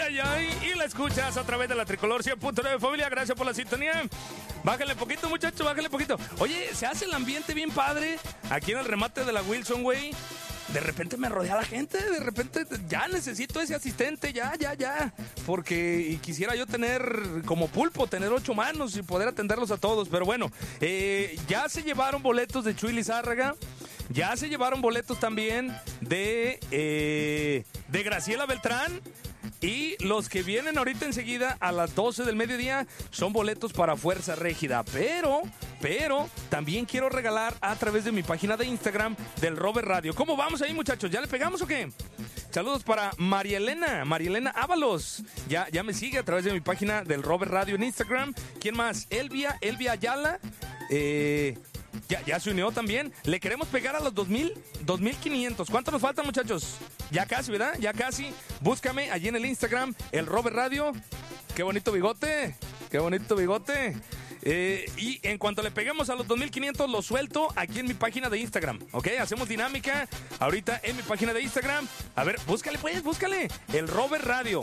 ay, ay. Y la escuchas a través de la Tricolor 100.9, familia. Gracias por la sintonía. Bájale poquito, muchachos, bájale poquito. Oye, se hace el ambiente bien padre aquí en el remate de la Wilson, güey. De repente me rodea la gente, de repente ya necesito ese asistente, ya. Porque quisiera yo tener como pulpo, tener 8 manos y poder atenderlos a todos. Pero bueno, ya se llevaron boletos de Chuy Lizárraga. Ya se llevaron boletos también de Graciela Beltrán. Y los que vienen ahorita enseguida a las 12 del mediodía son boletos para Fuerza Régida. Pero también quiero regalar a través de mi página de Instagram del Robert Radio. ¿Cómo vamos ahí, muchachos? ¿Ya le pegamos o qué? Saludos para María Elena Ábalos. Ya me sigue a través de mi página del Robert Radio en Instagram. ¿Quién más? Elvia Ayala. Ya se unió también. Le queremos pegar a los 2,500. ¿Cuánto nos faltan, muchachos? Ya casi, ¿verdad? Ya casi. Búscame allí en el Instagram, el Robert Radio. Qué bonito bigote. Y en cuanto le peguemos a los 2,500, lo suelto aquí en mi página de Instagram, ¿ok? Hacemos dinámica ahorita en mi página de Instagram. A ver, búscale. El Robert Radio.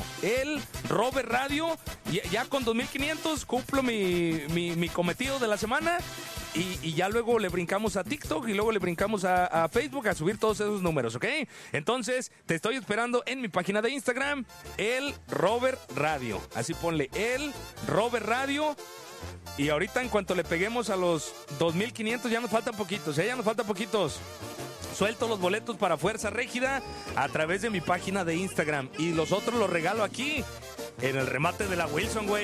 Ya con 2,500 cumplo mi cometido de la semana. Y ya luego le brincamos a TikTok y luego le brincamos a Facebook a subir todos esos números, ¿ok? Entonces, te estoy esperando en mi página de Instagram, el Robert Radio. Así ponle, el Robert Radio. Y ahorita en cuanto le peguemos a los 2,500, ya nos faltan poquitos, Suelto los boletos para Fuerza Régida a través de mi página de Instagram. Y los otros los regalo aquí, en el remate de la Wilson, güey.